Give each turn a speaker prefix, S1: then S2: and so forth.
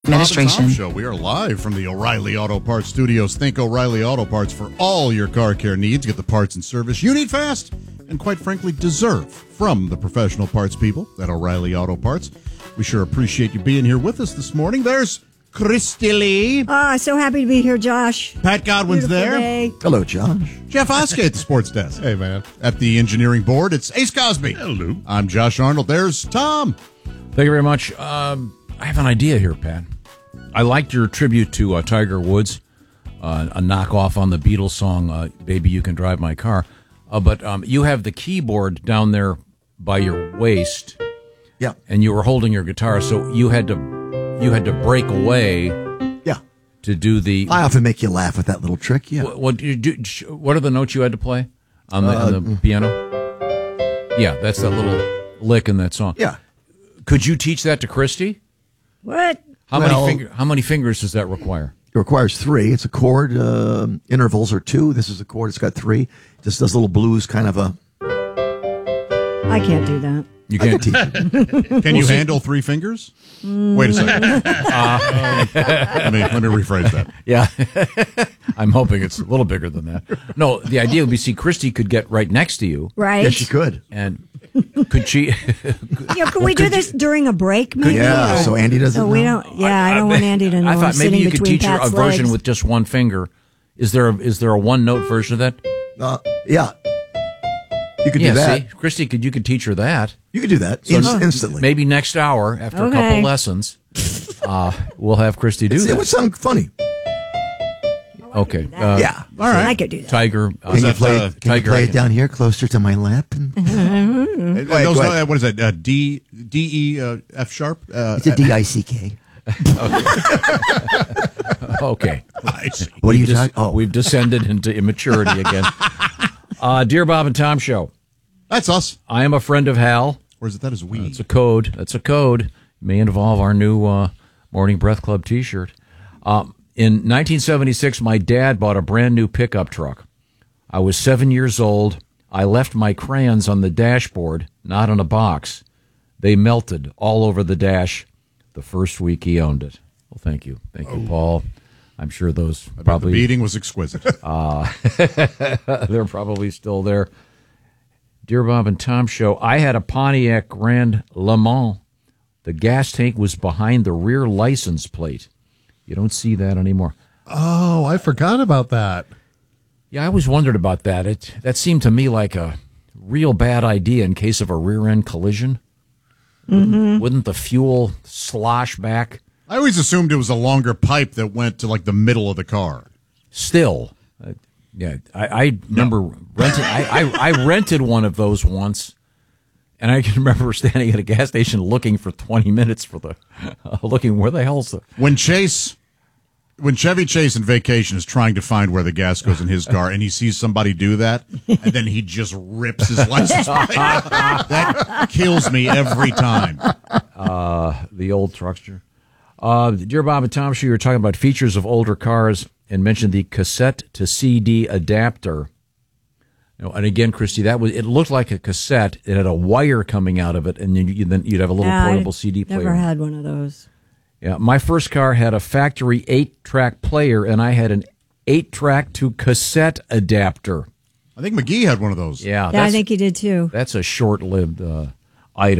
S1: Administration.
S2: Bob and Tom Show. We are live from the O'Reilly Auto Parts Studios. Think O'Reilly Auto Parts for all your car care needs. Get the parts and service you need fast and, quite frankly, deserve from the professional parts people at O'Reilly Auto Parts. We sure appreciate you being here with us this morning. There's Christy Lee.
S3: So happy to be here, Josh.
S2: Pat Godwin's
S3: Beautiful
S2: there.
S3: day.
S4: Hello, Josh.
S2: Jeff Oskey at the sports desk.
S5: Hey, man.
S2: At the engineering board, it's Ace Cosby.
S5: Hello.
S2: I'm Josh Arnold. There's Tom.
S6: Thank you very much. I have an idea here, Pat. I liked your tribute to Tiger Woods, a knockoff on the Beatles song, Baby You Can Drive My Car. But you have the keyboard down there by your waist.
S4: Yeah.
S6: And you were holding your guitar, so you had to break away.
S4: Yeah.
S6: To do the.
S4: I often make you laugh with that little trick. Yeah.
S6: What are the notes you had to play on the piano? Yeah, that's that little lick in that song.
S4: Yeah.
S6: Could you teach that to Christy?
S3: What?
S6: How many fingers does that require?
S4: It requires 3. It's a chord. Intervals are 2. This is a chord. It's got 3. Just does little blues kind of a.
S3: I can't do that.
S6: You can't teach.
S2: Can you handle 3 fingers? Wait a second. Let me rephrase that.
S6: Yeah. I'm hoping it's a little bigger than that. No, the idea would be, Christy could get right next to you.
S3: Right.
S4: Yes, she could.
S6: And could she?
S3: Can we do this during a break, maybe?
S4: Yeah, so Andy doesn't know.
S3: We don't. Yeah, I don't want Andy to know.
S6: I
S3: I'm
S6: thought maybe
S3: sitting
S6: you could
S3: between
S6: teach her a
S3: Pat's
S6: version
S3: legs.
S6: with just one finger. Is there a one-note version of that?
S4: Yeah. You could do that.
S6: See, Christy, you could teach her that.
S4: You could do that instantly.
S6: Maybe next hour, after a couple lessons, we'll have Christy do that.
S4: It would sound funny.
S6: Okay.
S4: Yeah.
S2: All right.
S3: I could do that.
S6: Tiger.
S4: Can you play it down here closer to my lap?
S2: What is that? D, E, F sharp?
S4: It's a D-I-C-K.
S6: Okay.
S2: I see.
S4: What are you talking? Oh,
S6: We've descended into immaturity again. Dear Bob and Tom Show.
S2: That's us.
S6: I am a friend of Hal.
S2: Or is it that is we?
S6: That's a code. That's a code. May involve our new Morning Breath Club T-shirt. In 1976, my dad bought a brand new pickup truck. I was 7 years old. I left my crayons on the dashboard, not on a box. They melted all over the dash the first week he owned it. Well, thank you. Thank you, Paul. I'm sure those probably...
S2: The beating was exquisite.
S6: They're probably still there. Dear Bob and Tom Show, I had a Pontiac Grand Le Mans. The gas tank was behind the rear license plate. You don't see that anymore.
S5: Oh, I forgot about that.
S6: Yeah, I always wondered about that. That seemed to me like a real bad idea in case of a rear-end collision. Mm-hmm. Wouldn't the fuel slosh back?
S2: I always assumed it was a longer pipe that went to like the middle of the car.
S6: Still, yeah, I remember renting. I rented one of those once, and I can remember standing at a gas station looking for 20 minutes for looking where the hell's the...
S2: When Chevy Chase in Vacation is trying to find where the gas goes in his car, and he sees somebody do that, and then he just rips his license plate. That kills me every time.
S6: The old truckster. Dear Bob and Tom, you were talking about features of older cars and mentioned the cassette to CD adapter. And again, Christy, it looked like a cassette. It had a wire coming out of it, and then you'd have a little portable CD player.
S3: Never had one of those.
S6: Yeah, my first car had a factory 8-track player, and I had an 8-track to cassette adapter.
S2: I think McGee had one of those.
S6: Yeah,
S3: I think he did too.
S6: That's a short-lived